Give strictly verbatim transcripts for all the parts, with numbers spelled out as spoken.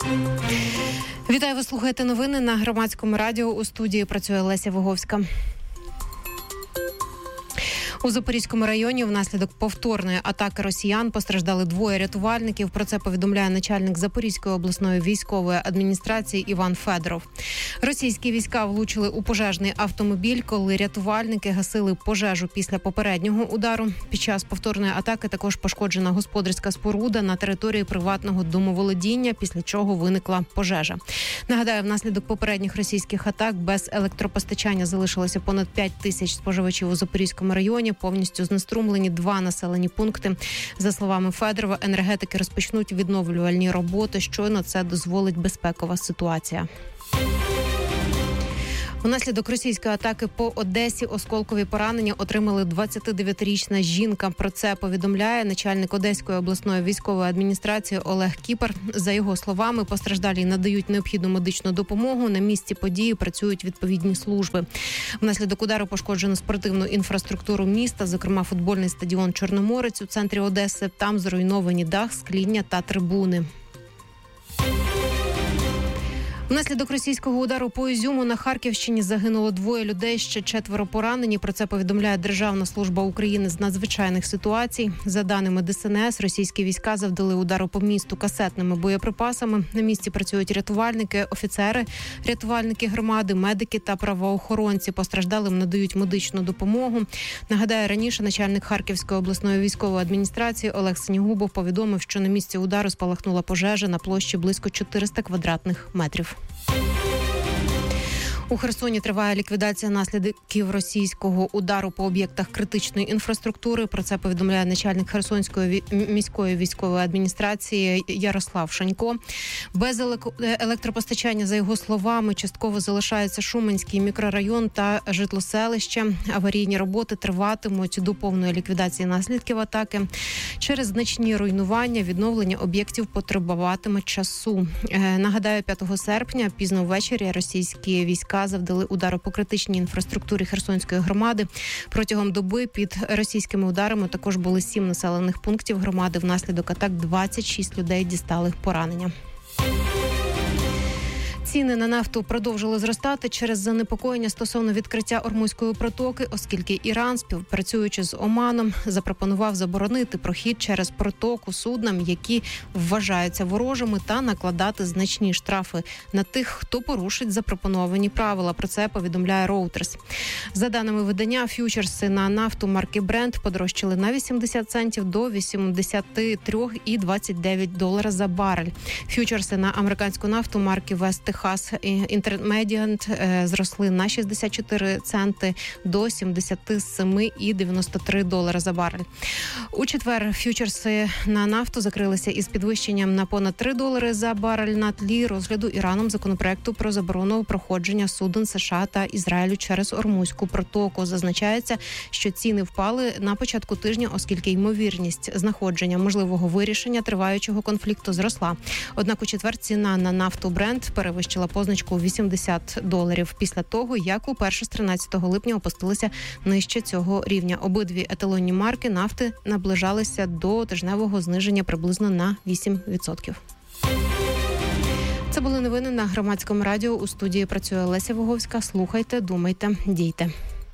Вітаю, ви слухаєте новини на Громадському радіо. У студії працює Леся Виговська. У Запорізькому районі внаслідок повторної атаки росіян постраждали двоє рятувальників. Про це повідомляє начальник Запорізької обласної військової адміністрації Іван Федоров. Російські війська влучили у пожежний автомобіль, коли рятувальники гасили пожежу після попереднього удару. Під час повторної атаки також пошкоджена господарська споруда на території приватного домоволодіння, після чого виникла пожежа. Нагадаю, внаслідок попередніх російських атак без електропостачання залишилося понад п'ять тисяч споживачів у Запорізькому районі. Повністю знеструмлені два населені пункти. За словами Федорова, енергетики розпочнуть відновлювальні роботи. Щойно це дозволить безпекова ситуація. Внаслідок російської атаки по Одесі осколкові поранення отримали двадцятидев'ятирічна жінка. Про це повідомляє начальник Одеської обласної військової адміністрації Олег Кіпер. За його словами, постраждалі надають необхідну медичну допомогу. На місці події працюють відповідні служби. Внаслідок удару пошкоджено спортивну інфраструктуру міста, зокрема футбольний стадіон «Чорноморець» у центрі Одеси. Там зруйновані дах, скління та трибуни. Внаслідок російського удару по Ізюму на Харківщині загинуло двоє людей, ще четверо поранені. Про це повідомляє Державна служба України з надзвичайних ситуацій. За даними Де Ес En Ес, російські війська завдали удару по місту касетними боєприпасами. На місці працюють рятувальники, офіцери, рятувальники громади, медики та правоохоронці. Постраждалим надають медичну допомогу. Нагадаю, раніше начальник Харківської обласної військової адміністрації Олег Синігубов повідомив, що на місці удару спалахнула пожежа на площі близько чотириста квадратних метрів. У Херсоні триває ліквідація наслідків російського удару по об'єктах критичної інфраструктури. Про це повідомляє начальник Херсонської міської військової адміністрації Ярослав Шанько. Без електропостачання, за його словами, частково залишається Шуменський мікрорайон та житлоселище. Аварійні роботи триватимуть до повної ліквідації наслідків атаки. Через значні руйнування відновлення об'єктів потребуватиме часу. Нагадаю, п'ятого серпня пізно ввечері російські війська завдали удару по критичній інфраструктурі Херсонської громади. Протягом доби під російськими ударами також були сім населених пунктів громади. Внаслідок атак двадцять шість людей дістали поранення. Ціни на нафту продовжили зростати через занепокоєння стосовно відкриття Ормузької протоки, оскільки Іран, співпрацюючи з Оманом, запропонував заборонити прохід через протоку суднам, які вважаються ворожими, та накладати значні штрафи на тих, хто порушить запропоновані правила. Про це повідомляє Reuters. За даними видання, ф'ючерси на нафту марки Brent подорожчали на вісімдесят центів до вісімдесят три і двадцять дев'ять доларів за барель. Ф'ючерси на американську нафту марки West Texas Intermediate зросли на шістдесят чотири центи до сімдесят сім і дев'яносто три долари за барель. У четвер ф'ючерси на нафту закрилися із підвищенням на понад три долари за барель на тлі розгляду Іраном законопроекту про заборону проходження суден США та Ізраїлю через Ормузьку протоку. Зазначається, що ціни впали на початку тижня, оскільки ймовірність знаходження можливого вирішення триваючого конфлікту зросла. Однак у четвер ціна на нафту Brent перевищила позначку вісімдесят доларів після того, як уперше з тринадцятого липня опустилися нижче цього рівня. Обидві еталонні марки нафти наближалися до тижневого зниження приблизно на вісім відсотків. Це були новини на Громадському радіо. У студії працює Леся Виговська. Слухайте, думайте, дійте.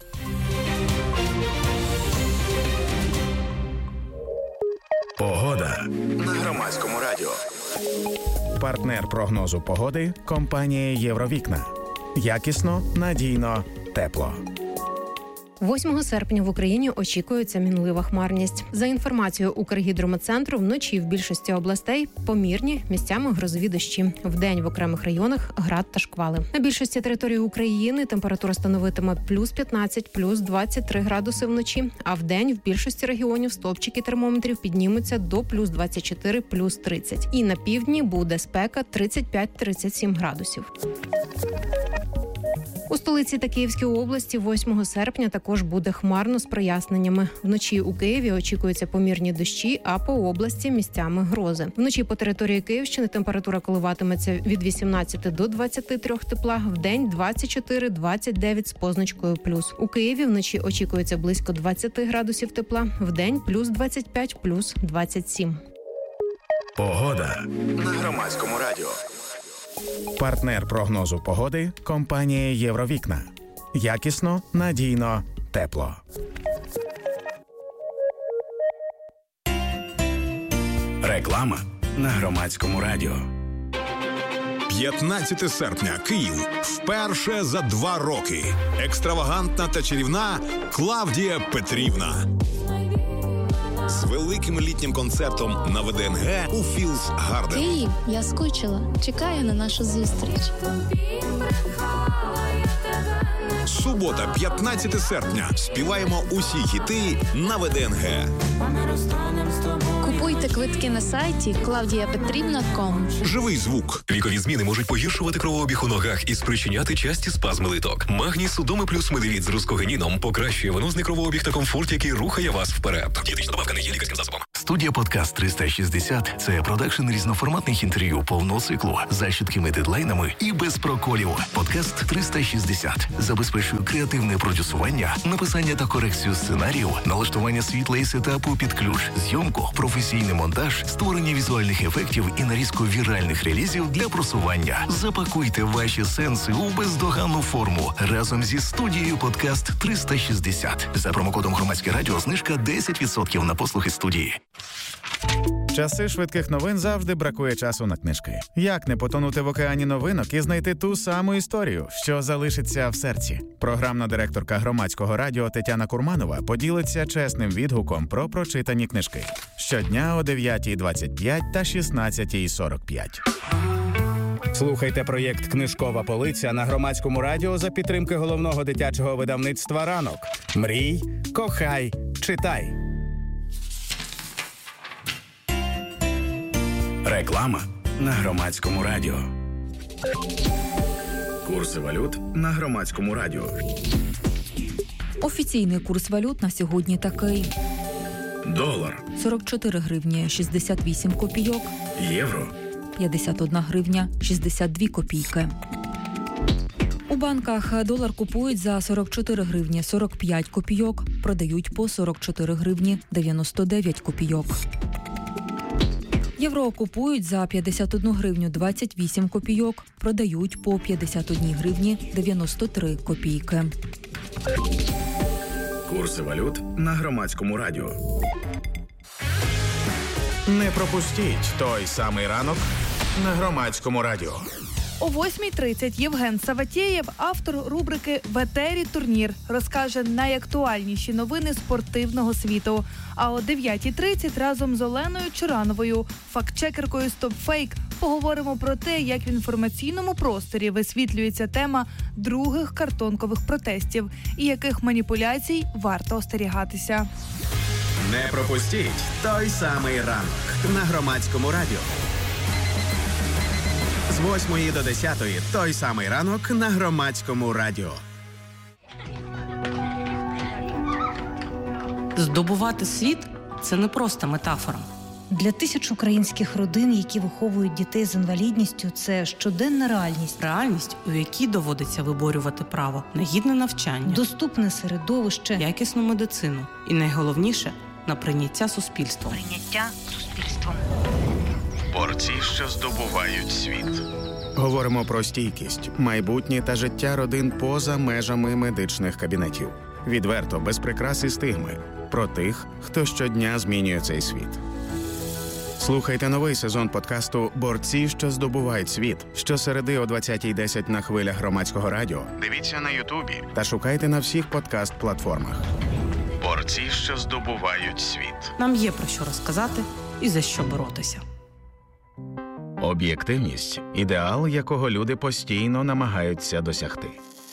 Погода на Громадському радіо. Партнер прогнозу погоди – компанія «Євровікна». Якісно, надійно, тепло. восьмого серпня в Україні очікується мінлива хмарність. За інформацією Укргідрометцентру, вночі в більшості областей помірні, місцями грозові дощі. Вдень в окремих районах град та шквали. На більшості території України температура становитиме плюс п'ятнадцять, плюс двадцять три градуси вночі, а вдень в більшості регіонів стовпчики термометрів піднімуться до плюс двадцять чотири, плюс тридцять. І на півдні буде спека тридцять п'ять - тридцять сім градусів. У столиці та Київській області восьмого серпня також буде хмарно з проясненнями. Вночі у Києві очікуються помірні дощі, а по області місцями грози. Вночі по території Київщини температура коливатиметься від вісімнадцяти до двадцяти трьох тепла, вдень двадцять чотири - двадцять дев'ять з позначкою плюс. У Києві вночі очікується близько двадцяти градусів тепла, вдень плюс двадцять п'ять, плюс двадцять сім. Погода на Громадському радіо. Партнер прогнозу погоди – компанія «Євровікна». Якісно, надійно, тепло. Реклама на Громадському радіо. п'ятнадцяте серпня. Київ. Вперше за два роки. Екстравагантна та чарівна Клавдія Петрівна. З великим літнім концертом на ВДНГ у Філдс Гарден. Київ, я скучила. Чекаю на нашу зустріч. Субота, п'ятнадцяте серпня. Співаємо усі хіти на ВДНГ. Купуйте квитки на сайті клавдія петрівна крапка ком. Живий звук. Вікові зміни можуть погіршувати кровообіг у ногах і спричиняти часті спазми литок. Магній Судоми плюс Медевіт з рускогенીном покращує венозний кровообіг та комфорт, який рухає вас вперед. Дієтична добавка не є лікарським засобом. Студія «Подкаст триста шістдесят» – це продакшн різноформатних інтерв'ю повного циклу за чіткими дедлайнами і без проколів. «Подкаст триста шістдесят» забезпечує креативне продюсування, написання та корекцію сценаріїв, налаштування світла і сетапу під ключ, зйомку, професійний монтаж, створення візуальних ефектів і нарізку віральних релізів для просування. Запакуйте ваші сенси у бездоганну форму разом зі студією «Подкаст триста шістдесят». За промокодом «Громадське радіо» знижка десять відсотків на послуги студії. Часи швидких новин завжди бракує часу на книжки. Як не потонути в океані новинок і знайти ту саму історію, що залишиться в серці? Програмна директорка Громадського радіо Тетяна Курманова поділиться чесним відгуком про прочитані книжки. Щодня о дев'ятій двадцять п'ять та шістнадцятій сорок п'ять. Слухайте проєкт «Книжкова полиця» на Громадському радіо за підтримки головного дитячого видавництва «Ранок». Мрій, кохай, читай. Реклама на Громадському радіо. Курси валют на Громадському радіо. Офіційний курс валют на сьогодні такий. Долар сорок чотири гривні шістдесят вісім копійок. Євро п'ятдесят одна гривня шістдесят дві копійки. У банках долар купують за сорок чотири гривні сорок п'ять копійок, продають по сорок чотири гривні дев'яносто дев'ять копійок. Євро купують за п'ятдесят одну гривню двадцять вісім копійок, продають по п'ятдесят одну гривні дев'яносто три копійки. Курси валют на Громадському радіо. Не пропустіть той самий ранок на Громадському радіо. О восьмій тридцять Євген Саватєєв, автор рубрики «В етері турнір», розкаже найактуальніші новини спортивного світу. А о дев'ятій тридцять разом з Оленою Чорановою, фактчекеркою «Стопфейк», поговоримо про те, як в інформаційному просторі висвітлюється тема других картонкових протестів і яких маніпуляцій варто остерігатися. Не пропустіть той самий ранок на Громадському радіо. З восьмої до десятої той самий ранок на Громадському радіо. Здобувати світ – це не просто метафора. Для тисяч українських родин, які виховують дітей з інвалідністю, це щоденна реальність. Реальність, у якій доводиться виборювати право на гідне навчання, доступне середовище, якісну медицину і, найголовніше, на прийняття суспільством. Прийняття суспільством. Борці, що здобувають світ. Говоримо про стійкість, майбутнє та життя родин поза межами медичних кабінетів. Відверто, без прикрас і стигми. Про тих, хто щодня змінює цей світ. Слухайте новий сезон подкасту «Борці, що здобувають світ» щосереди о двадцятій десять на хвилях Громадського радіо. Дивіться на Ютубі та шукайте на всіх подкаст-платформах. Борці, що здобувають світ. Нам є про що розказати і за що боротися. Об'єктивність – ідеал, якого люди постійно намагаються досягти.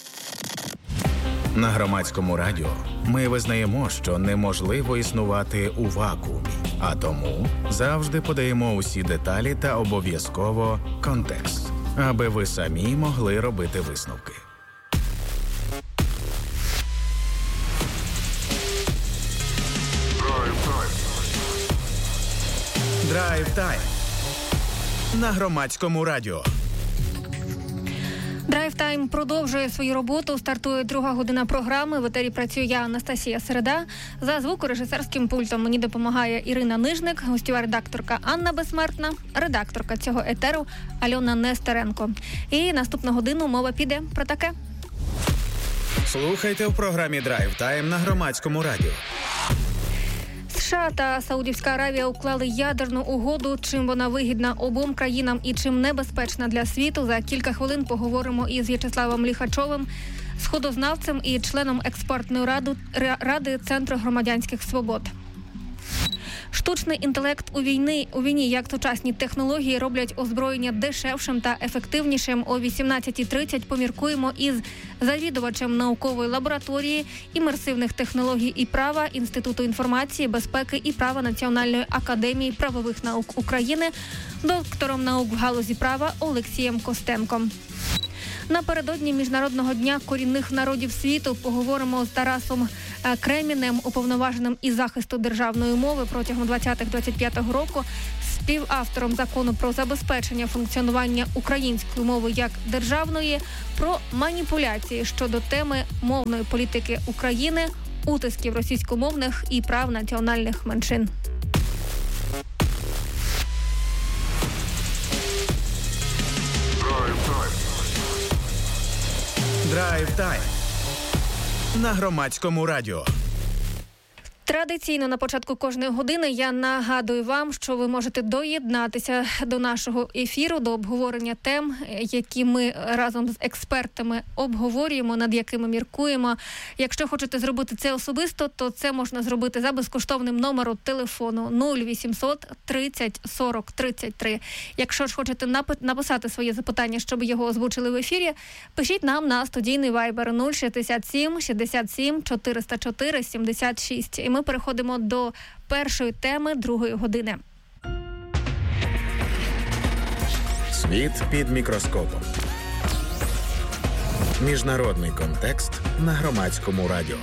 На Громадському радіо ми визнаємо, що неможливо існувати у вакуумі, а тому завжди подаємо усі деталі та обов'язково контекст, аби ви самі могли робити висновки. Драйв-тайм на Громадському радіо. Драйв Тайм продовжує свою роботу. Стартує друга година програми. В етері працюю я, Анастасія Середа. За звукорежисерським пультом мені допомагає Ірина Нижник, гостьова редакторка Анна Безсмертна, редакторка цього етеру Альона Нестеренко. І наступну годину мова піде про таке. Слухайте в програмі Драйв Тайм на Громадському радіо. США та Саудівська Аравія уклали ядерну угоду. Чим вона вигідна обом країнам і чим небезпечна для світу, за кілька хвилин поговоримо із В'ячеславом Ліхачовим, сходознавцем і членом експертної ради, ради Центру громадянських свобод. Штучний інтелект у війні, у війні, як сучасні технології роблять озброєння дешевшим та ефективнішим. О вісімнадцятій тридцять поміркуємо із завідувачем наукової лабораторії імерсивних технологій і права Інституту інформації, безпеки і права Національної академії правових наук України, доктором наук в галузі права Олексієм Костенком. Напередодні Міжнародного дня корінних народів світу поговоримо з Тарасом Кремінем, уповноваженим із захисту державної мови протягом двадцятого-двадцять п'ятого року, співавтором закону про забезпечення функціонування української мови як державної, про маніпуляції щодо теми мовної політики України, утисків російськомовних і прав національних меншин. Драйв Тайм на Громадському радіо. Традиційно на початку кожної години я нагадую вам, що ви можете доєднатися до нашого ефіру, до обговорення тем, які ми разом з експертами обговорюємо, над якими міркуємо. Якщо хочете зробити це особисто, то це можна зробити за безкоштовним номером телефону нуль вісімсот тридцять сорок тридцять три. Якщо ж хочете написати своє запитання, щоб його озвучили в ефірі, пишіть нам на студійний вайбер нуль шістдесят сім шістдесят сім чотириста чотири сімдесят шість. І ми переходимо до першої теми другої години. Світ під мікроскопом. Міжнародний контекст на Громадському радіо.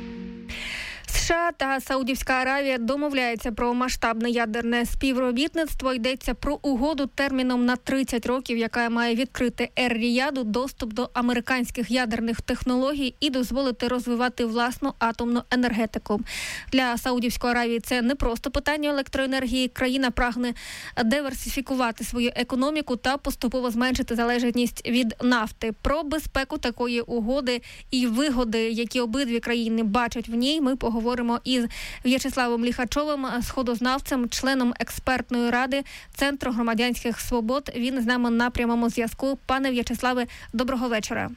США та Саудівська Аравія домовляються про масштабне ядерне співробітництво. Йдеться про угоду терміном на тридцять років, яка має відкрити Ер-Ріяду доступ до американських ядерних технологій і дозволити розвивати власну атомну енергетику. Для Саудівської Аравії це не просто питання електроенергії. Країна прагне диверсифікувати свою економіку та поступово зменшити залежність від нафти. Про безпеку такої угоди і вигоди, які обидві країни бачать в ній, ми поговоримо із В'ячеславом Ліхачовим, сходознавцем, членом експертної ради Центру громадянських свобод. Він з нами на прямому зв'язку. Пане В'ячеславе, доброго вечора.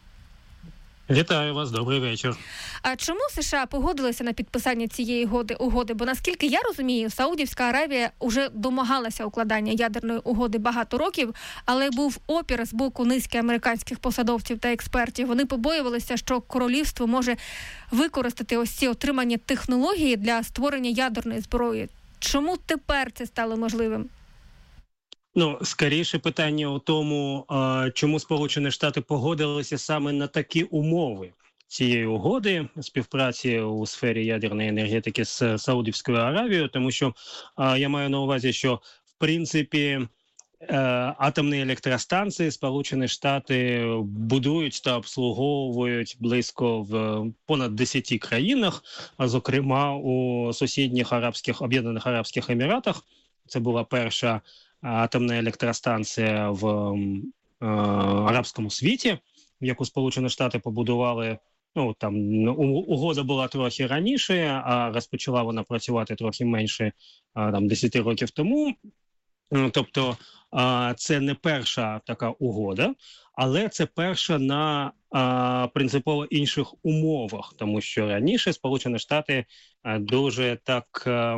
Вітаю вас, добрий вечір. А чому США погодилися на підписання цієї угоди? угоди? Бо, наскільки я розумію, Саудівська Аравія вже домагалася укладання ядерної угоди багато років, але був опір з боку низки американських посадовців та експертів. Вони побоювалися, що королівство може використати ось ці отримані технології для створення ядерної зброї. Чому тепер це стало можливим? Ну, скоріше питання у тому, чому Сполучені Штати погодилися саме на такі умови цієї угоди співпраці у сфері ядерної енергетики з Саудівською Аравією, тому що я маю на увазі, що в принципі атомні електростанції Сполучені Штати будують та обслуговують близько в понад десяти країнах, зокрема у сусідніх арабських об'єднаних Арабських Еміратах. Це була перша атомна електростанція в е, арабському світі, яку Сполучені Штати побудували. Ну, там угода була трохи раніше, а розпочала вона працювати трохи менше там, десять років тому. Тобто е, це не перша така угода, але це перша на е, принципово інших умовах, тому що раніше Сполучені Штати е, дуже так е,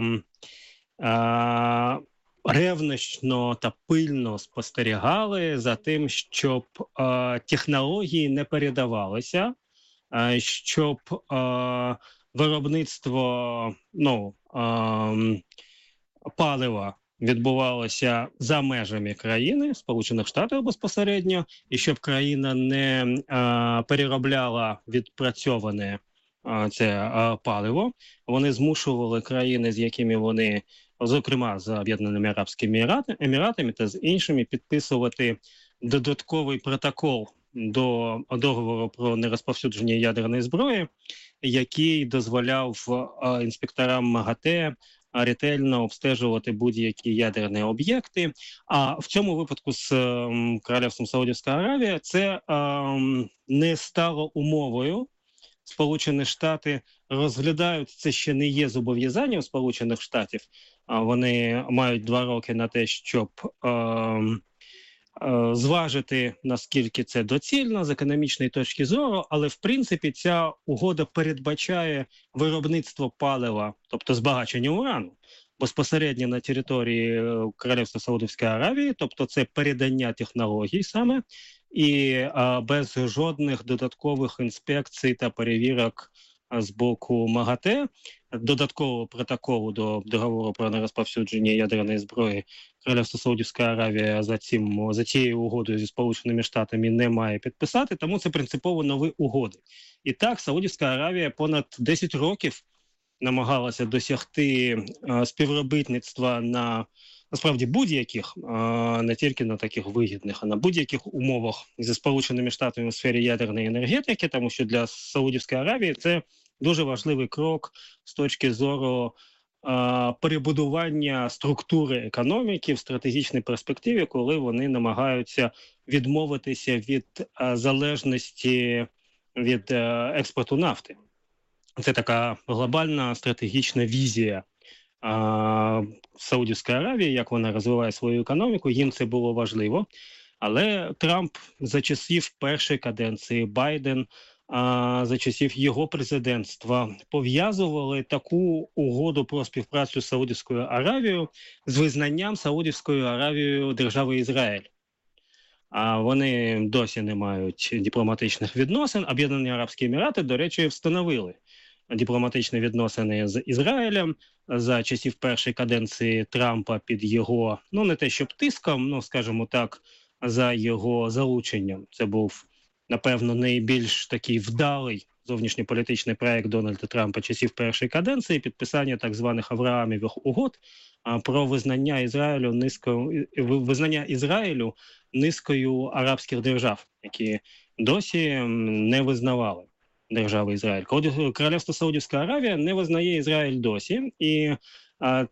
е, ревнощно та пильно спостерігали за тим, щоб е, технології не передавалися, е, щоб е, виробництво ну, е, палива відбувалося за межами країни, Сполучених Штатів безпосередньо, і щоб країна не е, переробляла відпрацьоване е, це е, паливо. Вони змушували країни, з якими вони, зокрема з Об'єднаними Арабськими Еміратами та з іншими, підписувати додатковий протокол до договору про нерозповсюдження ядерної зброї, який дозволяв інспекторам МАГАТЕ ретельно обстежувати будь-які ядерні об'єкти. А в цьому випадку з Королівством Саудівська Аравія це не стало умовою. Сполучені Штати розглядають, це ще не є зобов'язанням Сполучених Штатів, а вони мають два роки на те, щоб е, е, зважити, наскільки це доцільно з економічної точки зору, але в принципі ця угода передбачає виробництво палива, тобто збагачення урану, безпосередньо на території Королівства Саудівської Аравії, тобто це передання технологій саме, і а, без жодних додаткових інспекцій та перевірок а, з боку МАГАТЕ, додаткового протоколу до договору про нерозповсюдження ядерної зброї Королівство Саудівська Аравія за цим за цією угодою зі Сполученими Штатами не має підписати, тому це принципово нові угоди. І так, Саудівська Аравія понад десять років намагалася досягти а, співробітництва на насправді будь-яких, а не тільки на таких вигідних, а на будь-яких умовах зі Сполученими Штатами у сфері ядерної енергетики, тому що для Саудівської Аравії це дуже важливий крок з точки зору а, перебудування структури економіки в стратегічній перспективі, коли вони намагаються відмовитися від а, залежності від а, експорту нафти. Це така глобальна стратегічна візія а, Саудівської Аравії, як вона розвиває свою економіку, їм це було важливо. Але Трамп за часів першої каденції, Байден а, за часів його президентства пов'язували таку угоду про співпрацю з Саудівською Аравією з визнанням Саудівською Аравією держави Ізраїль. А вони досі не мають дипломатичних відносин. Об'єднані Арабські Емірати, до речі, встановили дипломатичні відносини з Ізраїлем за часів першої каденції Трампа під його, ну не те щоб тиском, ну скажімо так, за його залученням. Це був, напевно, найбільш такий вдалий зовнішньополітичний проект Дональда Трампа часів першої каденції, підписання так званих Авраамівих угод про визнання Ізраїлю низкою, визнання Ізраїлю низкою арабських держав, які досі не визнавали держави Ізраїль. Королівство Саудівська Аравія не визнає Ізраїль досі, і а,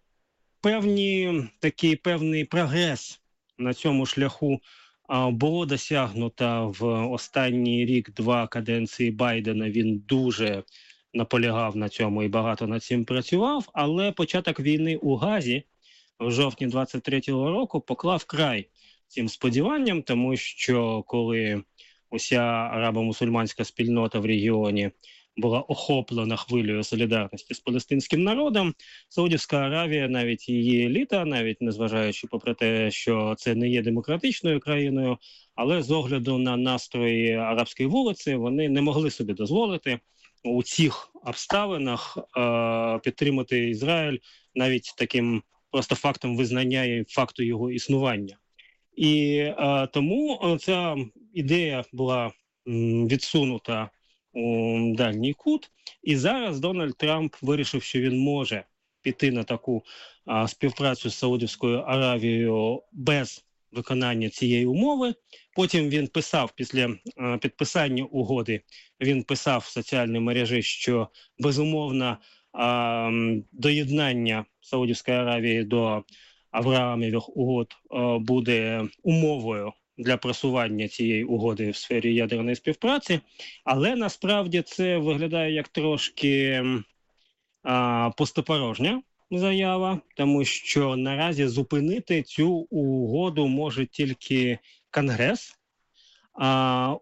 певні, такий певний прогрес на цьому шляху а, було досягнуто в останній рік-два каденції Байдена. Він дуже наполягав на цьому і багато над цим працював, але початок війни у Газі в жовтні двадцять третього року поклав край цим сподіванням, тому що коли уся арабо-мусульманська спільнота в регіоні була охоплена хвилею солідарності з палестинським народом, Саудівська Аравія, навіть її еліта, навіть незважаючи попри те, що це не є демократичною країною, але з огляду на настрої арабської вулиці, вони не могли собі дозволити у цих обставинах е- підтримати Ізраїль навіть таким просто фактом визнання і факту його існування. І е, тому ця ідея була м, відсунута у дальній кут, і зараз Дональд Трамп вирішив, що він може піти на таку а, співпрацю з Саудівською Аравією без виконання цієї умови. Потім він писав, після а, підписання угоди, він писав в соціальній мережі, що безумовно а, доєднання Саудівської Аравії до Авраамівих угод а, буде умовою для просування цієї угоди в сфері ядерної співпраці, але насправді це виглядає як трошки а, пустопорожня заява, тому що наразі зупинити цю угоду може тільки Конгрес. А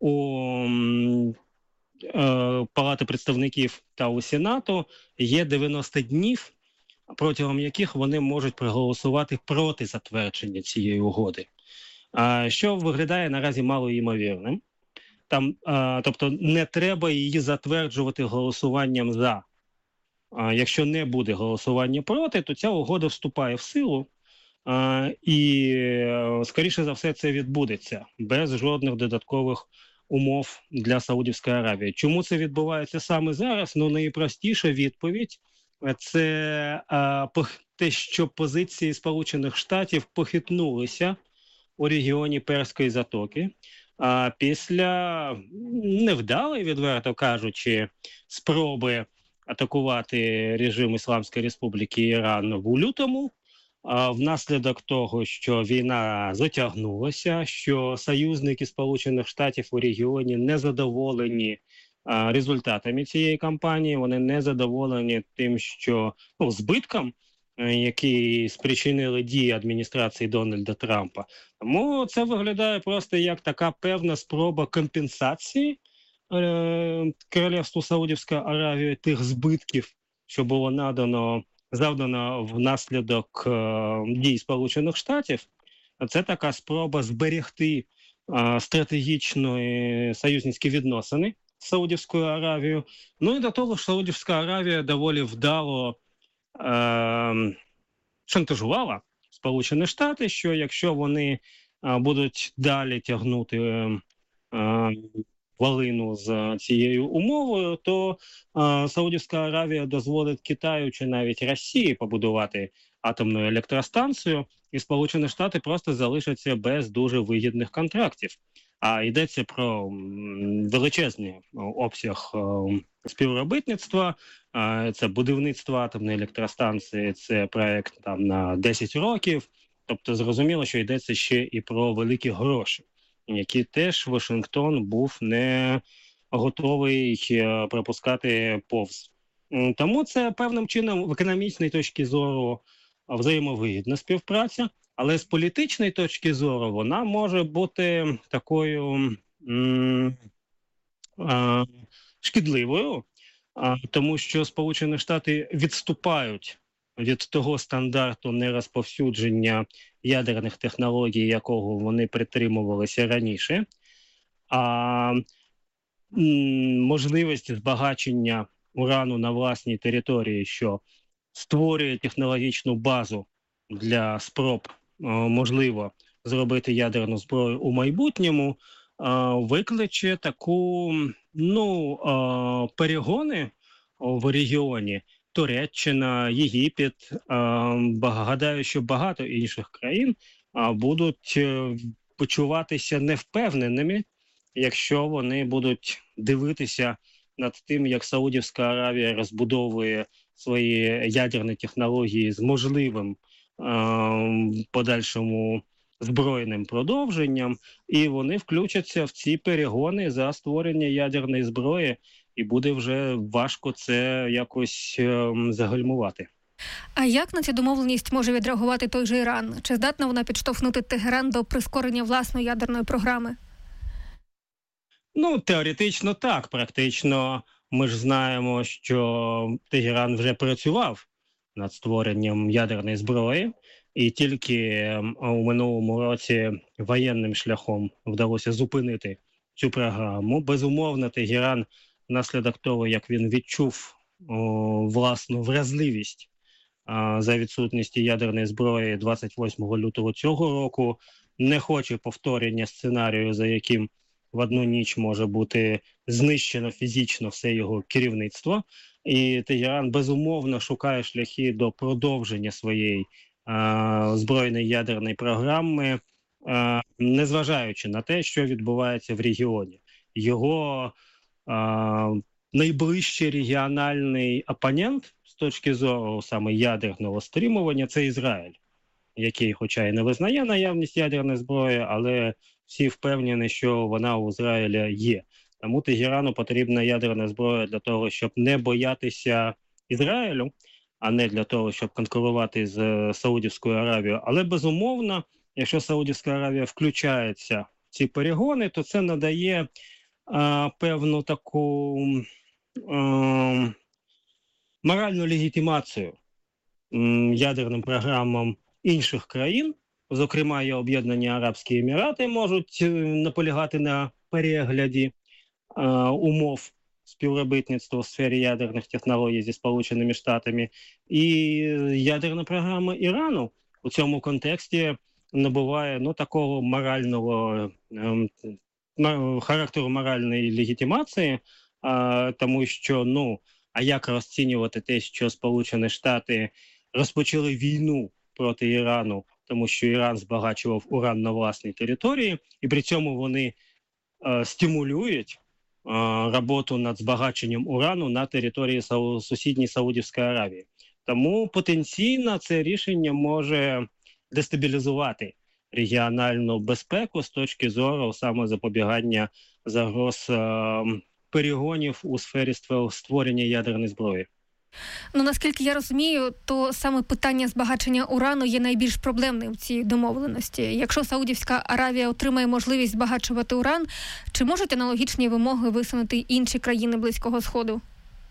у а, Палати представників та у Сенату є дев'яносто днів, протягом яких вони можуть проголосувати проти затвердження цієї угоди. Що виглядає наразі малоймовірним. Там, а, тобто не треба її затверджувати голосуванням «за». А, якщо не буде голосування проти, то ця угода вступає в силу, а, і, скоріше за все, це відбудеться без жодних додаткових умов для Саудівської Аравії. Чому це відбувається саме зараз? Ну, найпростіша відповідь – це а, те, що позиції Сполучених Штатів похитнулися у регіоні Перської затоки. а після невдалої, відверто кажучи, спроби атакувати режим Ісламської Республіки Іран в лютому, а внаслідок того, що війна затягнулася, що союзники Сполучених Штатів у регіоні не задоволені а, результатами цієї кампанії, вони не задоволені тим, що ну, збитком, які спричинили дії адміністрації Дональда Трампа. Тому це виглядає просто як така певна спроба компенсації е- Королівству Саудівська Аравія тих збитків, що було надано, завдано внаслідок е- дій Сполучених Штатів. Це така спроба зберегти е- стратегічні союзницькі відносини з Саудівською Аравією. Ну і до того ж, Саудівська Аравія доволі вдало Е, шантажувала Сполучені Штати, що якщо вони е, будуть далі тягнути е, валину з цією умовою, то е, Саудівська Аравія дозволить Китаю чи навіть Росії побудувати атомну електростанцію, і Сполучені Штати просто залишаться без дуже вигідних контрактів. А йдеться про величезний обсяг співробітництва, це будівництво атомної електростанції, це проєкт там на десять років. Тобто зрозуміло, що йдеться ще і про великі гроші, які теж Вашингтон був не готовий пропускати повз. Тому це певним чином в економічній точці зору взаємовигідна співпраця. Але з політичної точки зору вона може бути такою м- а, шкідливою, а, тому що Сполучені Штати відступають від того стандарту нерозповсюдження ядерних технологій, якого вони притримувалися раніше, а м- можливість збагачення урану на власній території, що створює технологічну базу для спроб можливо зробити ядерну зброю у майбутньому, викличе таку, ну, перегони в регіоні. Туреччина, Єгипет, гадаю, що багато інших країн будуть почуватися невпевненими, якщо вони будуть дивитися над тим, як Саудівська Аравія розбудовує свої ядерні технології з можливим подальшому збройним продовженням, і вони включаться в ці перегони за створення ядерної зброї, і буде вже важко це якось загальмувати. А як на цю домовленість може відреагувати той же Іран? Чи здатна вона підштовхнути Тегеран до прискорення власної ядерної програми? Ну, теоретично так. Практично ми ж знаємо, що Тегеран вже працював над створенням ядерної зброї, і тільки у минулому році воєнним шляхом вдалося зупинити цю програму. Безумовно, Тегеран внаслідок того, як він відчув о, власну вразливість о, за відсутністю ядерної зброї двадцять восьмого лютого цього року, не хоче повторення сценарію, за яким в одну ніч може бути знищено фізично все його керівництво. І Тегеран, безумовно, шукає шляхи до продовження своєї а, збройної ядерної програми, а, незважаючи на те, що відбувається в регіоні. Його а, найближчий регіональний опонент з точки зору саме ядерного стримування – це Ізраїль, який, хоча й не визнає наявність ядерної зброї, але всі впевнені, що вона у Ізраїля є. Тому Тегерану потрібна ядерна зброя для того, щоб не боятися Ізраїлю, а не для того, щоб конкурувати з Саудівською Аравією. Але, безумовно, якщо Саудівська Аравія включається в ці перегони, то це надає а, певну таку а, моральну легітимацію м, ядерним програмам інших країн, зокрема і Об'єднані Арабські Емірати можуть наполягати на перегляді е, умов співробітництва у сфері ядерних технологій зі Сполученими Штатами. І ядерна програма Ірану у цьому контексті набуває ну, такого морального е, характеру моральної легітимації, е, тому що, ну, а як розцінювати те, що Сполучені Штати розпочали війну проти Ірану, тому що Іран збагачував уран на власній території, і при цьому вони е, стимулюють е, роботу над збагаченням урану на території Сау- сусідньої Саудівської Аравії. Тому потенційно це рішення може дестабілізувати регіональну безпеку з точки зору саме запобігання загроз е, перегонів у сфері створення ядерної зброї. Ну, наскільки я розумію, то саме питання збагачення урану є найбільш проблемним в цій домовленості. Якщо Саудівська Аравія отримає можливість збагачувати уран, чи можуть аналогічні вимоги висунути інші країни Близького Сходу?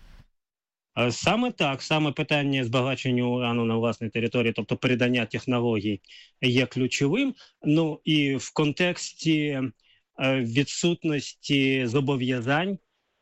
Саме так, саме питання збагачення урану на власній території, тобто передання технологій, є ключовим. Ну і в контексті відсутності зобов'язань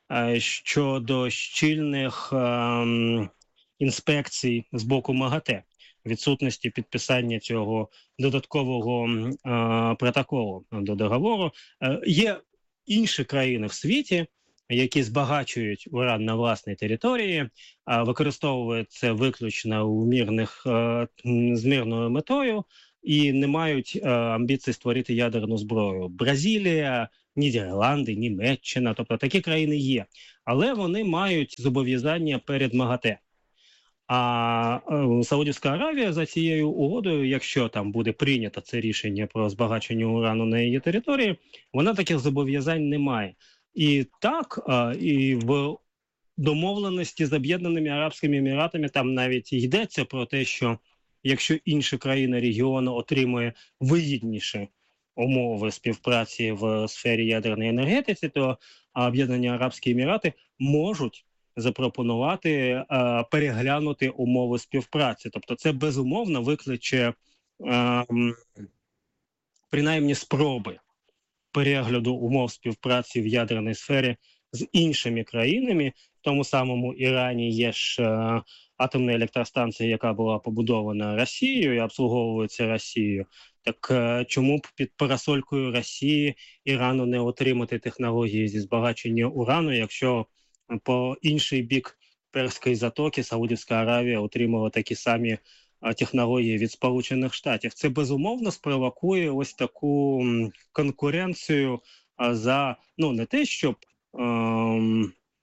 щодо щільних е, інспекцій з боку МАГАТЕ, відсутності підписання цього додаткового е, протоколу до договору. Е, є інші країни в світі, які збагачують уран на власній території, е, використовують це виключно у мирних, е, з мирною метою і не мають е, амбіцій створити ядерну зброю. Бразилія, Нідерланди, Німеччина, тобто такі країни є. Але вони мають зобов'язання перед МАГАТЕ. А е, Саудівська Аравія за цією угодою, якщо там буде прийнято це рішення про збагачення урану на її території, вона таких зобов'язань не має. І так, е, і в домовленості з Об'єднаними Арабськими Еміратами там навіть йдеться про те, що якщо інша країна регіону отримує вигідніше умови співпраці в сфері ядерної енергетики, то Об'єднані Арабські Емірати можуть запропонувати е, переглянути умови співпраці. Тобто це безумовно викличе е, принаймні спроби перегляду умов співпраці в ядерній сфері з іншими країнами. В тому самому Ірані є ж е, атомна електростанція, яка була побудована Росією і обслуговується Росією. Так е, чому б під парасолькою Росії Ірану не отримати технології зі збагачення урану, якщо по інший бік Перської затоки Саудівська Аравія отримала такі самі е, технології від Сполучених Штатів? Це безумовно спровокує ось таку м, конкуренцію е, за, ну не те, щоб е,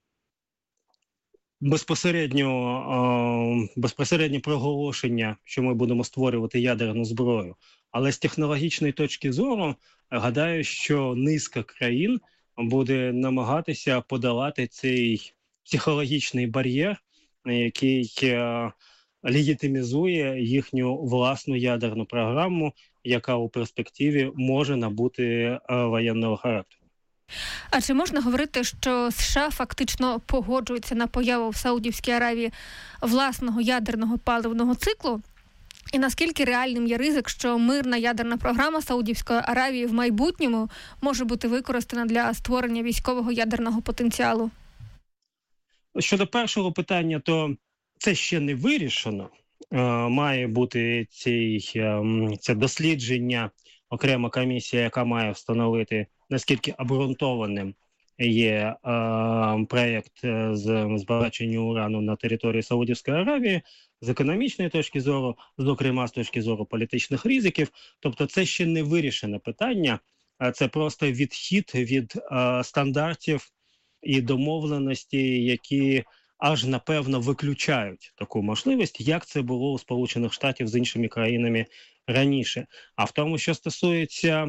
Безпосередньо, е, безпосередньо проголошення, що ми будемо створювати ядерну зброю. Але з технологічної точки зору, гадаю, що низка країн буде намагатися подолати цей психологічний бар'єр, який е, легітимізує їхню власну ядерну програму, яка у перспективі може набути е, воєнного характеру. А чи можна говорити, що США фактично погоджуються на появу в Саудівській Аравії власного ядерного паливного циклу? І наскільки реальним є ризик, що мирна ядерна програма Саудівської Аравії в майбутньому може бути використана для створення військового ядерного потенціалу? Щодо першого питання, то це ще не вирішено. Е, має бути цей, е, це дослідження, окрема комісія, яка має встановити, наскільки обґрунтованим є е, проєкт з збагачення урану на території Саудівської Аравії, з економічної точки зору, зокрема з точки зору політичних ризиків. Тобто це ще не вирішене питання, це просто відхід від е, стандартів і домовленості, які аж, напевно, виключають таку можливість, як це було у Сполучених Штатів з іншими країнами раніше. А в тому, що стосується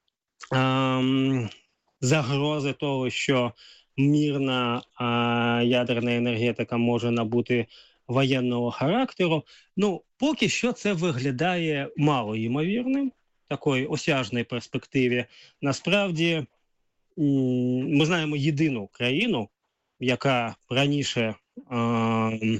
ем, загрози того, що мирна е, ядерна енергетика може набути воєнного характеру, ну, поки що це виглядає мало ймовірним, такої осяжної перспективі. Насправді, ми знаємо єдину країну, яка раніше е,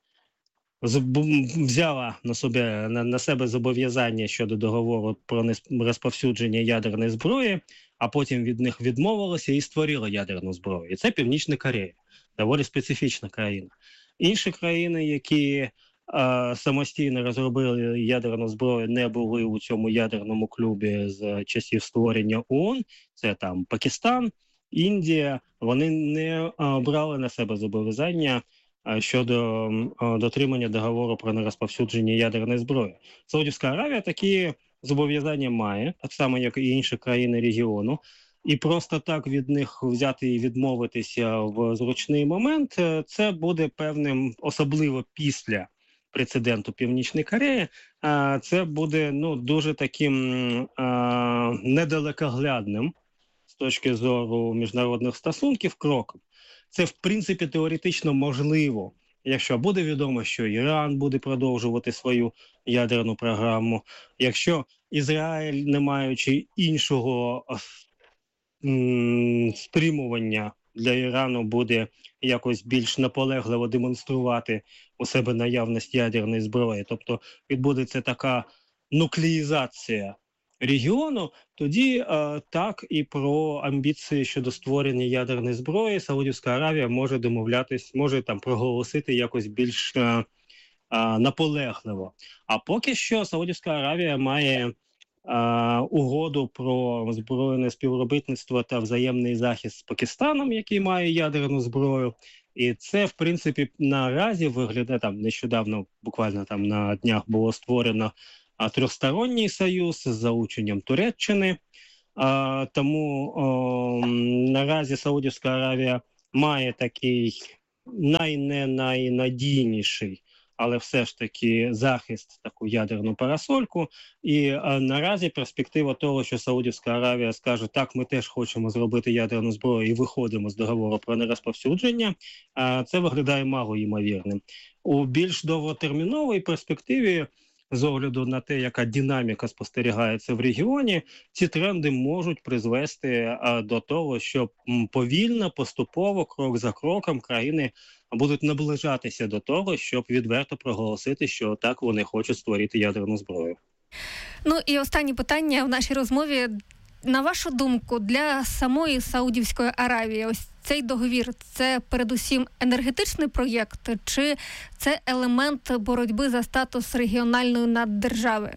взяла на себе, на, на себе зобов'язання щодо договору про розповсюдження ядерної зброї, а потім від них відмовилася і створила ядерну зброю. І це Північна Корея, доволі специфічна країна. Інші країни, які е, самостійно розробили ядерну зброю, не були у цьому ядерному клубі з часів створення ООН, це там Пакистан, Індія, вони не е, брали на себе зобов'язання е, щодо е, дотримання договору про нерозповсюдження ядерної зброї. Саудівська Аравія такі зобов'язання має, так само, як і інші країни регіону. і просто так від них взяти і відмовитися в зручний момент, це буде певним, особливо після прецеденту Північної Кореї, це буде ну, дуже таким а, недалекоглядним з точки зору міжнародних стосунків кроком. Це, в принципі, теоретично можливо, якщо буде відомо, що Іран буде продовжувати свою ядерну програму, якщо Ізраїль, не маючи іншого м, стримування для Ірану, буде якось більш наполегливо демонструвати у себе наявність ядерної зброї, тобто відбудеться така нуклеїзація регіону, тоді е, так і про амбіції щодо створення ядерної зброї Саудівська Аравія може домовлятись, може там проголосити якось більш е, е, наполегливо. А поки що Саудівська Аравія має е, угоду про збройне співробітництво та взаємний захист з Пакистаном, який має ядерну зброю. І це, в принципі, наразі виглядає, там нещодавно, буквально там на днях було створено а, трьохсторонній союз з залученням Туреччини. А, тому о, наразі Саудівська Аравія має такий найне найнадійніший, але все ж таки захист, таку ядерну парасольку. І а, наразі перспектива того, що Саудівська Аравія скаже, так, ми теж хочемо зробити ядерну зброю і виходимо з договору про нерозповсюдження, а, це виглядає мало ймовірним. У більш довготерміновій перспективі, з огляду на те, яка динаміка спостерігається в регіоні, ці тренди можуть призвести а, до того, що м, повільно, поступово, крок за кроком країни будуть наближатися до того, щоб відверто проголосити, що так вони хочуть створити ядерну зброю. Ну і останнє питання в нашій розмові. На вашу думку, для самої Саудівської Аравії ось цей договір – це передусім енергетичний проєкт, чи це елемент боротьби за статус регіональної наддержави?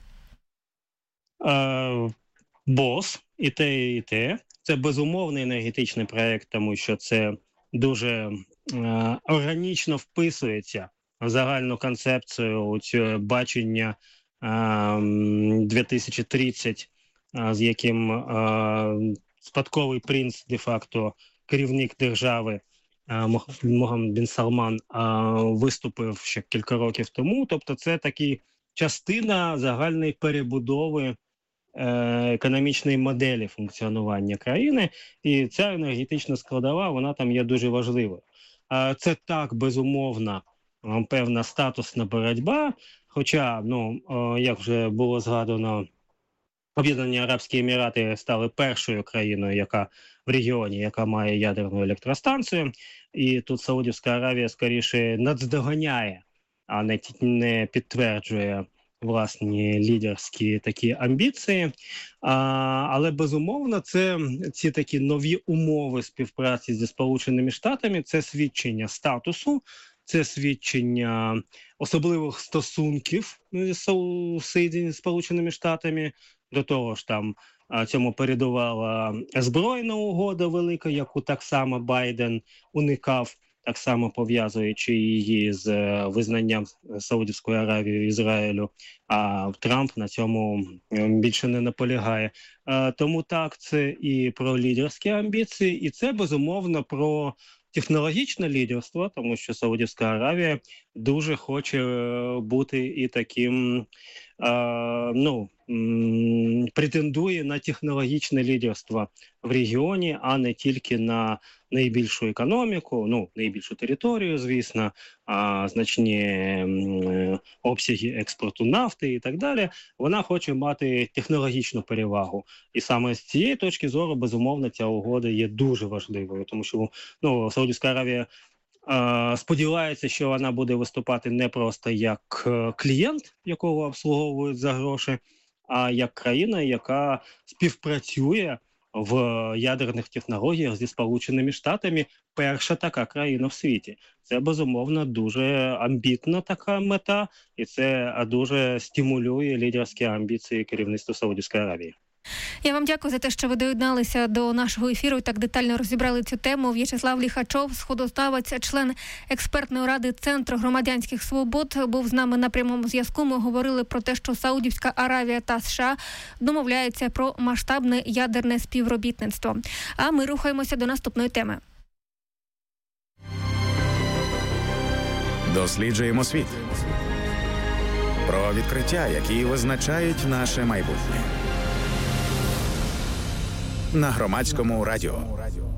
Е, бос, і те, і те. Це безумовний енергетичний проєкт, тому що це дуже е, органічно вписується в загальну концепцію цього бачення е, дві тисячі тридцять, з яким е, спадковий принц, де-факто керівник держави е, Могаммед бін Салман е, виступив ще кілька років тому. Тобто це такі частина загальної перебудови е, економічної моделі функціонування країни. І ця енергетична складова, вона там є дуже важливою. Е, це так, безумовно, певна статусна боротьба, хоча, ну, е, як вже було згадано, Об'єднані Арабські Емірати стали першою країною, яка в регіоні, яка має ядерну електростанцію. І тут Саудівська Аравія скоріше наздоганяє, а не, не підтверджує власні лідерські такі амбіції. А, але, безумовно, це ці такі нові умови співпраці зі Сполученими Штатами, це свідчення статусу, це свідчення особливих стосунків з Сполученими Штатами. До того ж, там цьому передувала збройна угода велика, яку так само Байден уникав, так само пов'язуючи її з визнанням Саудівської Аравії і Ізраїлю, а Трамп на цьому більше не наполягає. Тому так, це і про лідерські амбіції, і це, безумовно, про технологічне лідерство, тому що Саудівська Аравія дуже хоче бути і таким, е, ну, м- претендує на технологічне лідерство в регіоні, а не тільки на найбільшу економіку, ну, найбільшу територію, звісно, а значні м- обсяги експорту нафти і так далі. Вона хоче мати технологічну перевагу. І саме з цієї точки зору, безумовно, ця угода є дуже важливою, тому що, ну, Саудівська Аравія е- сподівається, що вона буде виступати не просто як е- клієнт, якого обслуговують за гроші, а як країна, яка співпрацює в ядерних технологіях зі Сполученими Штатами, перша така країна в світі. Це, безумовно, дуже амбітна така мета, і це дуже стимулює лідерські амбіції керівництва Саудівської Аравії. Я вам дякую за те, що ви доєдналися до нашого ефіру і так детально розібрали цю тему. В'ячеслав Ліхачов, сходознавець, член експертної ради Центру громадянських свобод, був з нами на прямому зв'язку. Ми говорили про те, що Саудівська Аравія та США домовляються про масштабне ядерне співробітництво. А ми рухаємося до наступної теми. Досліджуємо світ. Про відкриття, які визначають наше майбутнє. На Громадському радіо.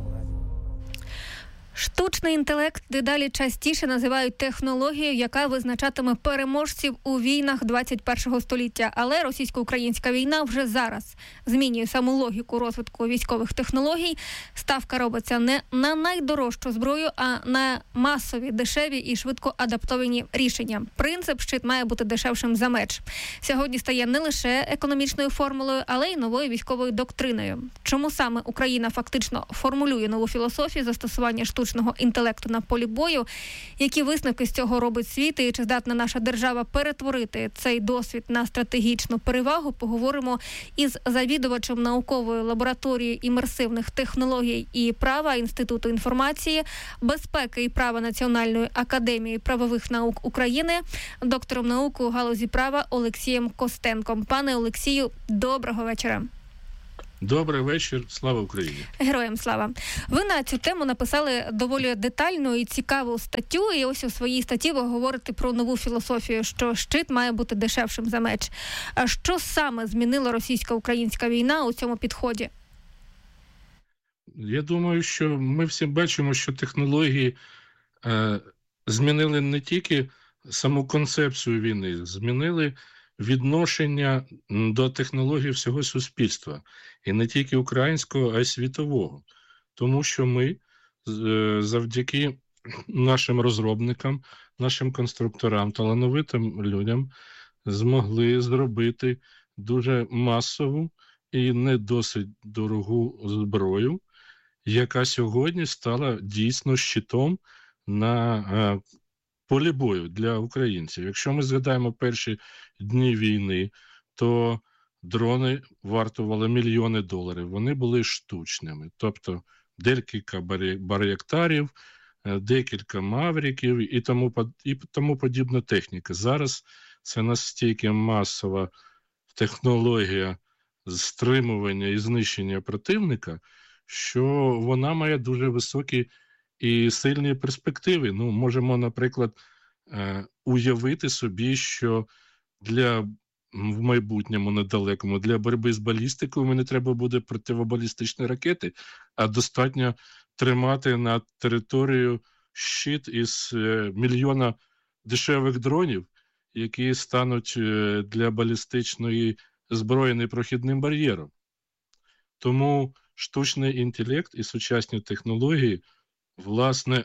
Штучний інтелект дедалі частіше називають технологією, яка визначатиме переможців у війнах двадцять першого століття. Але російсько-українська війна вже зараз змінює саму логіку розвитку військових технологій. Ставка робиться не на найдорожчу зброю, а на масові, дешеві і швидко адаптовані рішення. Принцип «щит має бути дешевшим за меч» сьогодні стає не лише економічною формулою, але й новою військовою доктриною. Чому саме Україна фактично формулює нову філософію застосування штучного інтелекту на полі бою, які висновки з цього робить світ і чи здатна наша держава перетворити цей досвід на стратегічну перевагу, поговоримо із завідувачем наукової лабораторії імерсивних технологій і права Інституту інформації, безпеки і права Національної академії правових наук України, доктором наук у галузі права Олексієм Костенком. Пане Олексію, доброго вечора. Добрий вечір. Слава Україні. Героям слава. Ви на цю тему написали доволі детальну і цікаву статтю, і ось у своїй статті ви говорите про нову філософію, що щит має бути дешевшим за меч. А що саме змінила російсько-українська війна у цьому підході? Я думаю, що ми всі бачимо, що технології е, змінили не тільки саму концепцію війни, змінили відношення до технологій всього суспільства. І не тільки українського, а й світового. Тому що ми завдяки нашим розробникам, нашим конструкторам, талановитим людям змогли зробити дуже масову і не досить дорогу зброю, яка сьогодні стала дійсно щитом на полі бою для українців. Якщо ми згадаємо перші дні війни, то дрони вартували мільйони доларів. Вони були штучними. Тобто декілька бар'єктарів, декілька мавриків і тому, і тому подібна техніка. Зараз це настільки масова технологія стримування і знищення противника, що вона має дуже високі і сильні перспективи. Ну, можемо, наприклад, уявити собі, що для в майбутньому недалекому для боротьби з балістикою мені треба буде противобалістичні ракети, а достатньо тримати над територією щит із мільйона дешевих дронів, які стануть для балістичної зброї непрохідним бар'єром. Тому штучний інтелект і сучасні технології, власне,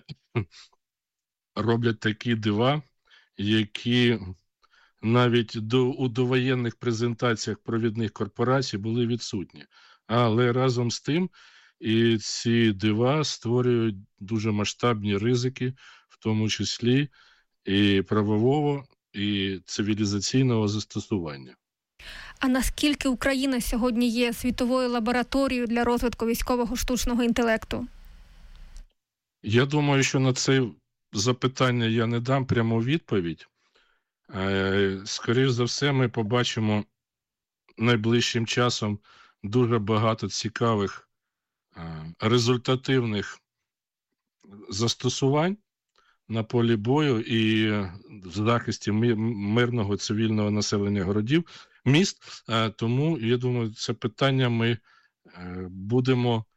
роблять такі дива, які навіть до, у довоєнних презентаціях провідних корпорацій були відсутні. Але разом з тим і ці дива створюють дуже масштабні ризики, в тому числі і правового, і цивілізаційного застосування. А наскільки Україна сьогодні є світовою лабораторією для розвитку військового штучного інтелекту? Я думаю, що на це запитання я не дам пряму відповідь. Скоріше за все, ми побачимо найближчим часом дуже багато цікавих, результативних застосувань на полі бою і в захисті мирного цивільного населення городів, міст. Тому, я думаю, це питання ми будемо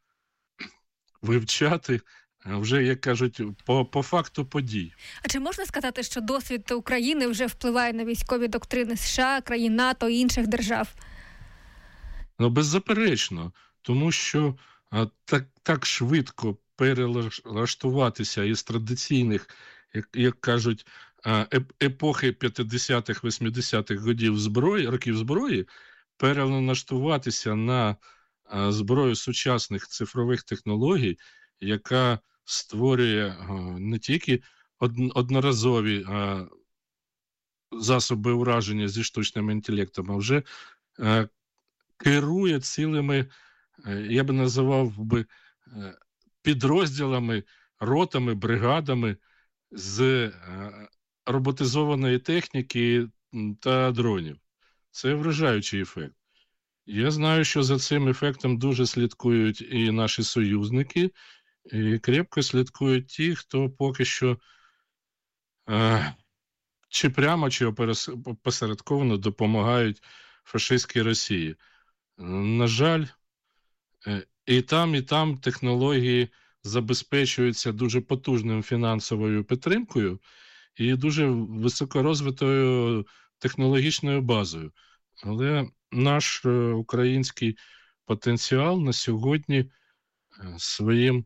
вивчати вже, як кажуть, по, по факту подій. А чи можна сказати, що досвід України вже впливає на військові доктрини США, країн НАТО і інших держав? Ну, беззаперечно. Тому що а, так, так швидко перелаштуватися із традиційних, як, як кажуть, а, епохи п'ятдесятих, вісімдесятих годів зброї, років зброї, перелаштуватися на а, зброю сучасних цифрових технологій, яка створює а, не тільки од, одноразові а, засоби ураження зі штучним інтелектом, а вже а, керує цілими, я би називав би, підрозділами, ротами, бригадами з роботизованої техніки та дронів. Це вражаючий ефект. Я знаю, що за цим ефектом дуже слідкують і наші союзники, і крепко слідкують ті, хто поки що е, чи прямо, чи опосередковано допомагають фашистській Росії. На жаль, і там, і там технології забезпечуються дуже потужною фінансовою підтримкою і дуже високорозвитою технологічною базою. Але наш український потенціал на сьогодні своїм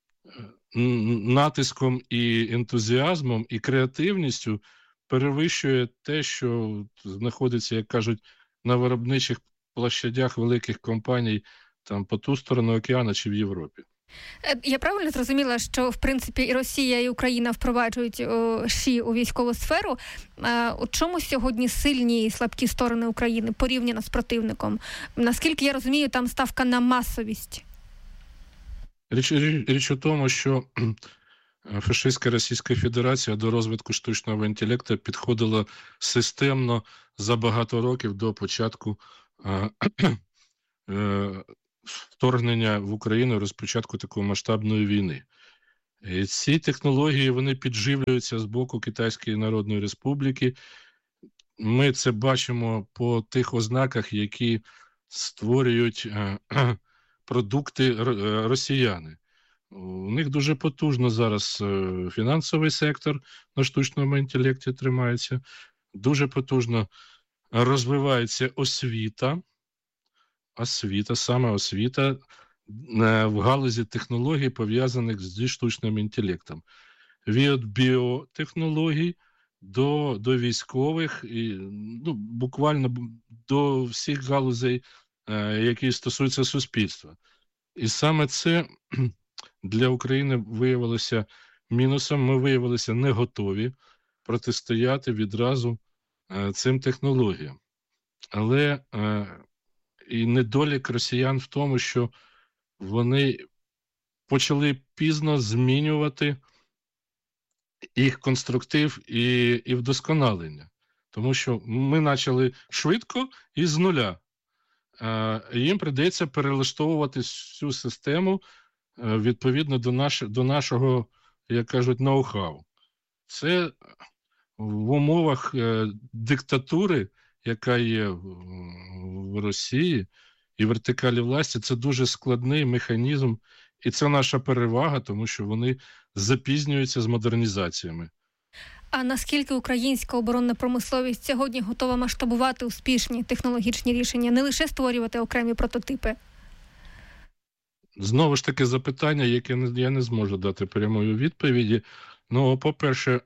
натиском і ентузіазмом, і креативністю перевищує те, що знаходиться, як кажуть, на виробничих площадях великих компаній там по ту сторону океану чи в Європі. Я правильно зрозуміла, що, в принципі, і Росія, і Україна впроваджують о, ШІ у військову сферу. А, у чому сьогодні сильні і слабкі сторони України порівняно з противником? Наскільки я розумію, там ставка на масовість. Річ, річ, річ у тому, що фашистська Російська Федерація до розвитку штучного інтелекту підходила системно за багато років до початку е, е, вторгнення в Україну, розпочатку такої масштабної війни. І ці технології, вони підживлюються з боку Китайської Народної Республіки. Ми це бачимо по тих ознаках, які створюють е, е, продукти росіяни. У них дуже потужно зараз фінансовий сектор на штучному інтелекті тримається, дуже потужно розвивається освіта, освіта, саме освіта в галузі технологій, пов'язаних зі штучним інтелектом. Від біотехнологій до, до військових, і, ну, буквально до всіх галузей, які стосуються суспільства. І саме це для України виявилося мінусом. Ми виявилися не готові протистояти відразу е, цим технологіям. Але е, і недолік росіян в тому, що вони почали пізно змінювати їх конструктив і, і вдосконалення. Тому що ми почали швидко і з нуля. Е, їм прийдеться перелаштовувати всю систему відповідно до, наш, до нашого, як кажуть, ноу-хау. Це в умовах е, диктатури, яка є в, в Росії, і вертикалі власті, це дуже складний механізм, і це наша перевага, тому що вони запізнюються з модернізаціями. А наскільки українська оборонна промисловість сьогодні готова масштабувати успішні технологічні рішення, не лише створювати окремі прототипи? Знову ж таки запитання, яке я не зможу дати прямої відповіді. Ну, по-перше,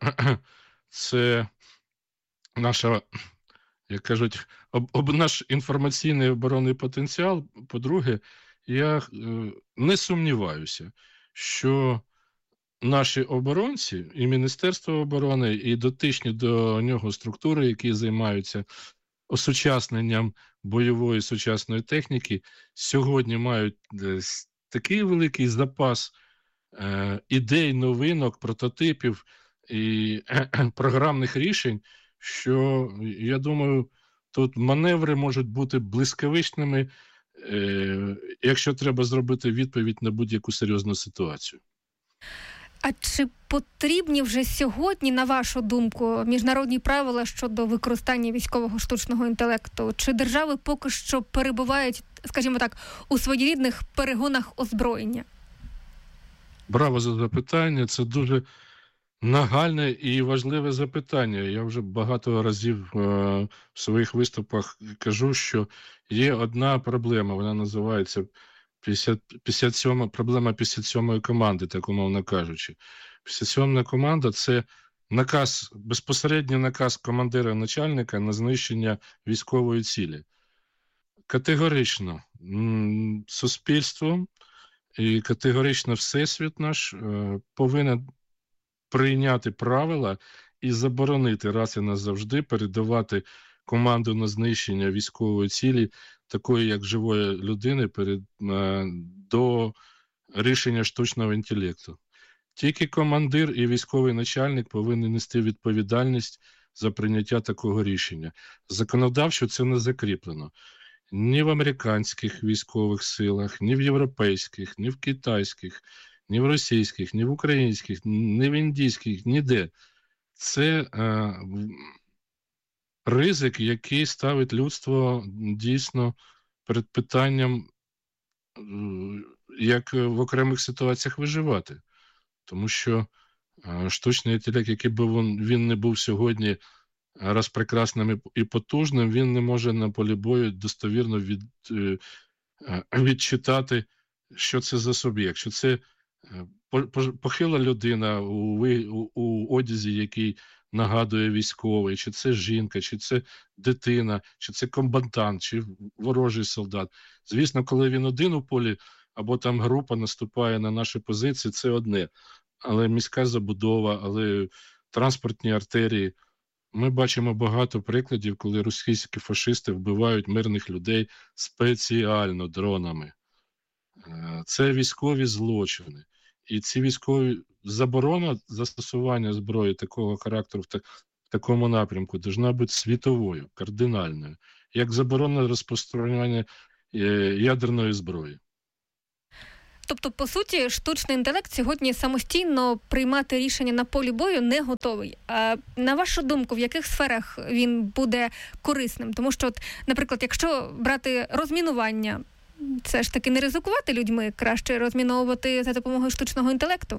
це наша, як кажуть, об, об, наш інформаційний оборонний потенціал. По-друге, я е, не сумніваюся, що наші оборонці і Міністерство оборони, і дотичні до нього структури, які займаються осучасненням бойової сучасної техніки, сьогодні мають такий великий запас е, ідей, новинок, прототипів і е, е, програмних рішень, що, я думаю, тут маневри можуть бути блискавичними, е, якщо треба зробити відповідь на будь-яку серйозну ситуацію. А чи потрібні вже сьогодні, на вашу думку, міжнародні правила щодо використання військового штучного інтелекту? Чи держави поки що перебувають, скажімо так, у своєрідних перегонах озброєння? Браво за запитання. Це дуже нагальне і важливе запитання. Я вже багато разів е, в своїх виступах кажу, що є одна проблема, вона називається п'ятдесят, п'ятдесят сьома, проблема п'ятдесят сьомої команди, так умовно кажучи. п'ятдесят сьома команда – це наказ, безпосередній наказ командира начальника на знищення військової цілі. Категорично м- суспільство і категорично всесвіт наш е, повинен прийняти правила і заборонити раз і назавжди передавати команду на знищення військової цілі такої, як живої людини, перед, до рішення штучного інтелекту. Тільки командир і військовий начальник повинні нести відповідальність за прийняття такого рішення. Законодавчо це не закріплено. Ні в американських військових силах, ні в європейських, ні в китайських, ні в російських, ні в українських, ні в індійських, ніде. Це е, ризик, який ставить людство дійсно перед питанням, як в окремих ситуаціях виживати. Тому що е, штучний інтелект, який би він, він не був сьогодні раз прекрасним і потужним, він не може на полі бою достовірно від, е, відчитати, що це за суб'єкт, що це похила людина у, у, у одязі, який нагадує військовий, чи це жінка, чи це дитина, чи це комбатант, чи ворожий солдат. Звісно, коли він один у полі, або там група наступає на наші позиції, це одне. Але міська забудова, але транспортні артерії. Ми бачимо багато прикладів, коли російські фашисти вбивають мирних людей спеціально дронами. Це військові злочини. І ці військові заборона застосування зброї такого характеру в, так, в такому напрямку повинна бути світовою, кардинальною, як заборона розпространення е, ядерної зброї. Тобто, по суті, штучний інтелект сьогодні самостійно приймати рішення на полі бою не готовий. А на вашу думку, в яких сферах він буде корисним? Тому що, от, наприклад, якщо брати розмінування, це ж таки не ризикувати людьми, краще розміновувати за допомогою штучного інтелекту?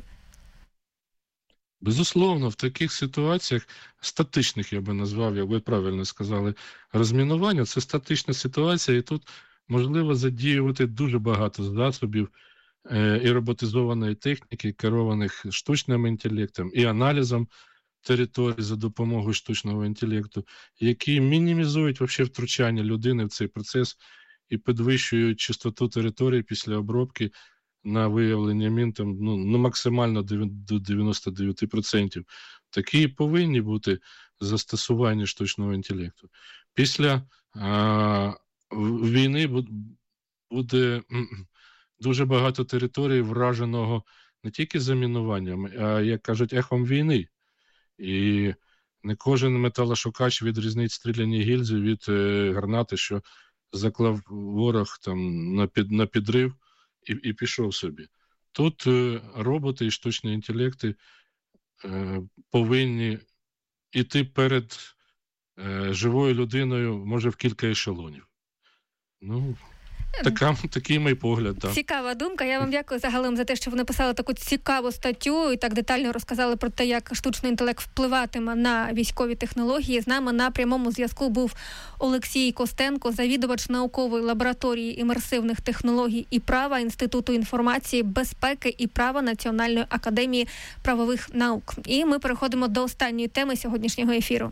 Безусловно, в таких ситуаціях, статичних, я би назвав, як ви правильно сказали, розмінування – це статична ситуація, і тут можливо задіювати дуже багато засобів е- і роботизованої техніки, керованих штучним інтелектом і аналізом території за допомогою штучного інтелекту, які мінімізують вообще втручання людини в цей процес і підвищують чистоту території після обробки на виявлення мін там, ну, ну, максимально до дев'яносто дев'ять відсотків. Такі повинні бути застосування штучного інтелекту. Після а, війни буде дуже багато територій враженого не тільки замінуванням, а, як кажуть, ехом війни. І не кожен металошукач відрізнить стріляні гільзи від е, гранати, що заклав ворог там на, під, на підрив і, і пішов собі. Тут е, роботи і штучні інтелекти е, повинні йти перед е, живою людиною, може, в кілька ешелонів. Ну, така, такий мій погляд. Так. Цікава думка. Я вам дякую загалом за те, що ви написали таку цікаву статтю і так детально розказали про те, як штучний інтелект впливатиме на військові технології. З нами на прямому зв'язку був Олексій Костенко, завідувач наукової лабораторії імерсивних технологій і права Інституту інформації, безпеки і права Національної академії правових наук. І ми переходимо до останньої теми сьогоднішнього ефіру.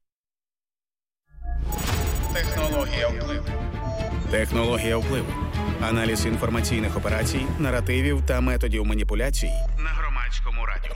Технологія впливу. Технологія впливу. Аналіз інформаційних операцій, наративів та методів маніпуляцій на Громадському радіо.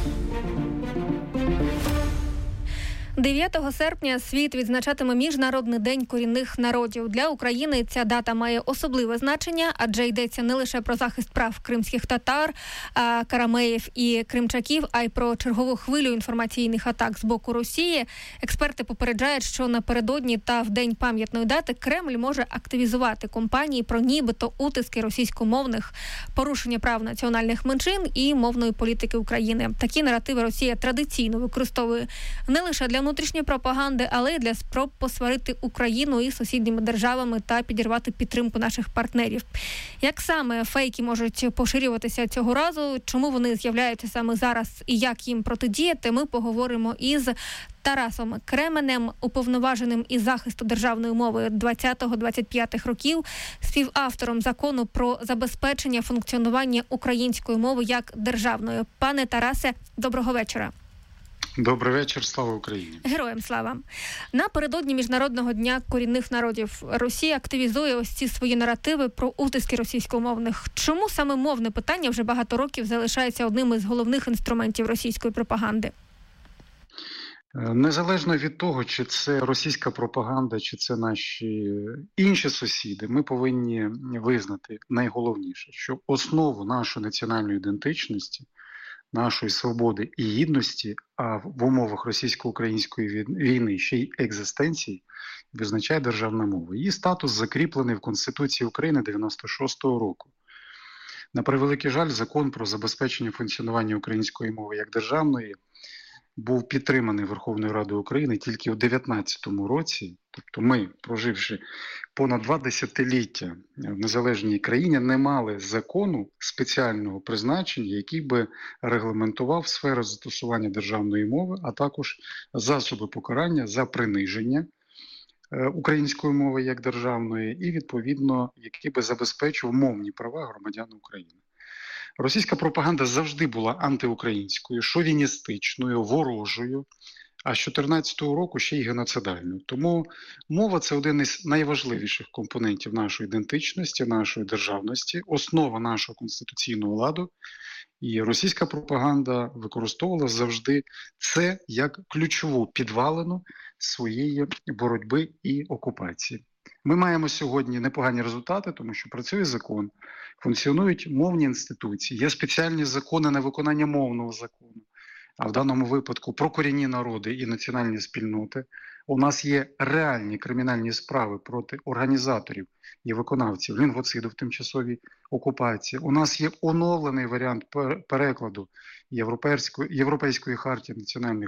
дев'ятого серпня світ відзначатиме Міжнародний день корінних народів. Для України ця дата має особливе значення, адже йдеться не лише про захист прав кримських татар, карамеїв і кримчаків, а й про чергову хвилю інформаційних атак з боку Росії. Експерти попереджають, що напередодні та в день пам'ятної дати Кремль може активізувати кампанії про нібито утиски російськомовних, порушення прав національних меншин і мовної політики України. Такі наративи Росія традиційно використовує не лише для внутрішньої пропаганди, але й для спроб посварити Україну і сусідніми державами та підірвати підтримку наших партнерів. Як саме фейки можуть поширюватися цього разу, чому вони з'являються саме зараз і як їм протидіяти, ми поговоримо із Тарасом Кременем, уповноваженим із захисту державної мови двадцятого-двадцять п'ятих років, співавтором закону про забезпечення функціонування української мови як державної. Пане Тарасе, доброго вечора. Добрий вечір, слава Україні. Героям слава. Напередодні Міжнародного дня корінних народів Росія активізує ось ці свої наративи про утиски російськомовних. Чому саме мовне питання вже багато років залишається одним із головних інструментів російської пропаганди? Незалежно від того, чи це російська пропаганда, чи це наші інші сусіди, ми повинні визнати найголовніше, що основу нашої національної ідентичності, нашої свободи і гідності, а в умовах російсько-української війни ще й екзистенції, визначає державна мова. Її статус закріплений в Конституції України дев'яносто шостого року. На превеликий жаль, закон про забезпечення функціонування української мови як державної був підтриманий Верховною Радою України тільки у дев'ятнадцятому році. Тобто ми, проживши понад два десятиліття в незалежній країні, не мали закону спеціального призначення, який би регламентував сферу застосування державної мови, а також засоби покарання за приниження української мови як державної і, відповідно, який би забезпечив мовні права громадян України. Російська пропаганда завжди була антиукраїнською, шовіністичною, ворожою, а з дві тисячі чотирнадцятого року ще й геноцидальною. Тому мова – це один із найважливіших компонентів нашої ідентичності, нашої державності, основа нашого конституційного ладу. І російська пропаганда використовувала завжди це як ключову підвалину своєї боротьби і окупації. Ми маємо сьогодні непогані результати, тому що працює закон, функціонують мовні інституції, є спеціальні закони на виконання мовного закону, а в даному випадку про корінні народи і національні спільноти. У нас є реальні кримінальні справи проти організаторів і виконавців лінгвоциду в тимчасовій окупації. У нас є оновлений варіант перекладу Європейської, Європейської хартії національних